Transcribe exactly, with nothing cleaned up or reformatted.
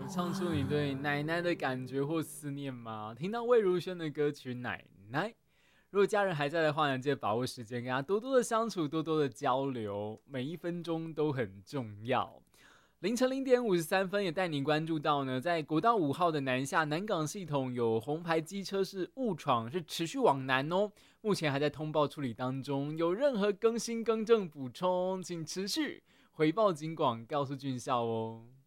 唱出你对奶奶的感觉或思念吗？听到魏如萱的歌曲《奶奶》，如果家人还在的话呢，记得把握时间跟他多多的相处，多多的交流，每一分钟都很重要。凌晨零点五十三分，也带您关注到呢，在国道五号的南下南港系统有红牌机车是误闯，是持续往南哦，目前还在通报处理当中，有任何更新更正补充，请持续回报警广告诉军校哦。